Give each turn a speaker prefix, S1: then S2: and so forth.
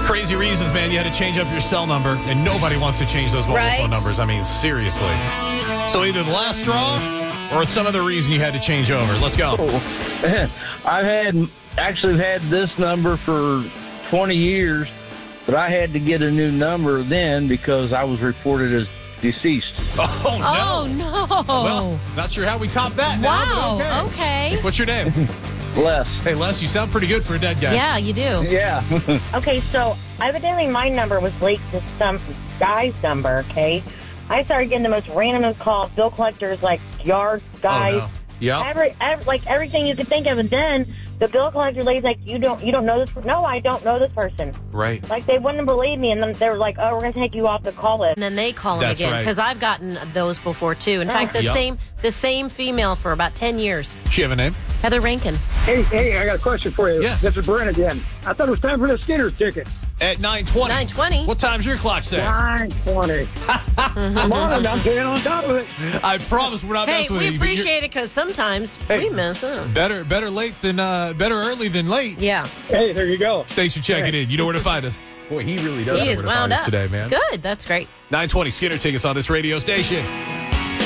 S1: Crazy reasons, man. You had to change up your cell number, and nobody wants to change those mobile phone numbers. I mean, seriously. So either the last straw or some other reason you had to change over. Let's go.
S2: I've had this number for 20 years, but I had to get a new number then because I was reported as deceased.
S1: Oh, no.
S3: Oh, no.
S1: Well, not sure how we top that now.
S3: Wow.
S1: But
S3: Okay.
S1: What's your name?
S2: Les.
S1: Hey, Les, you sound pretty good for a dead guy.
S3: Yeah, you do.
S2: Yeah.
S4: Okay, so evidently my number was linked to some guy's number, okay? I started getting the most random calls, bill collectors, like yard guys.
S1: Oh, no. Yeah.
S4: Like everything you could think of. And then the bill collector lady's like, you don't know this person? No, I don't know this person.
S1: Right.
S4: Like, they wouldn't believe me. And then they were like, oh, we're going to take you off the call list.
S3: And then they call him
S1: That's
S3: again
S1: right.
S3: because I've gotten those before too. In fact, the same female for about 10 years.
S1: Does she have a name?
S3: Heather Rankin.
S5: Hey, I got a question for you.
S1: Yeah.
S5: This is Brent again. I thought it was time for the Skinner's ticket.
S1: At 9:20.
S3: 9:20.
S1: What time's your clock say?
S5: 9:20. I'm on it. I'm staying on top of it.
S1: I promise we're not
S3: Hey,
S1: messing with
S3: we
S1: you. but you're-
S3: appreciate it because sometimes we mess up.
S1: Better early than late.
S3: Yeah.
S5: Hey, there you go.
S1: Thanks for checking in. You know where to find us. Boy, he really does
S3: He
S1: know
S3: is
S1: where to
S3: wound
S1: find us
S3: up
S1: today, man.
S3: Good. That's great.
S1: 9:20 Skinner tickets on this radio station.